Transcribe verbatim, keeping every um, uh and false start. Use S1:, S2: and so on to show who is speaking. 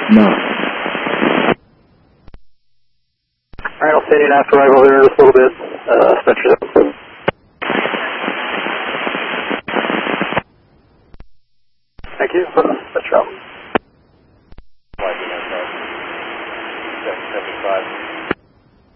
S1: No.
S2: Alright, I'll send you an after arrival here in just a little bit. Uh, Spencer. Thank you. Spencer out. seventy-five.